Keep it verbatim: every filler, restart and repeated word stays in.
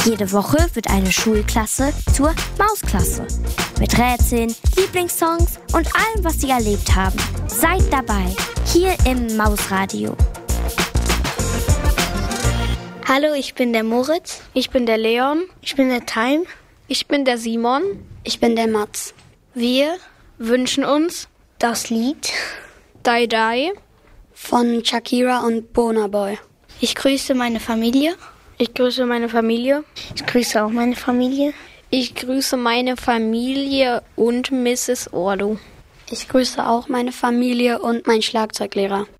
Jede Woche wird eine Schulklasse zur Mausklasse. Mit Rätseln, Lieblingssongs und allem, was sie erlebt haben. Seid dabei, hier im Mausradio. Hallo, ich bin der Moritz. Ich bin der Leon. Ich bin der Time. Ich bin der Simon. Ich bin der Mats. Wir wünschen uns das Lied Die Die von Shakira und Burna Boy. Ich grüße meine Familie. Ich grüße meine Familie. Ich grüße auch meine Familie. Ich grüße meine Familie und Misses Ordo. Ich grüße auch meine Familie und meinen Schlagzeuglehrer.